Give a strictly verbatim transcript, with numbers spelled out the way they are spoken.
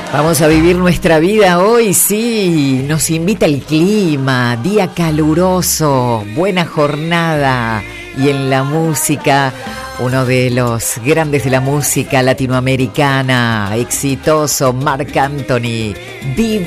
Vamos a vivir nuestra vida hoy, sí, nos invita el clima, día caluroso, buena jornada y en la música, uno de los grandes de la música latinoamericana, exitoso, Marc Anthony, Be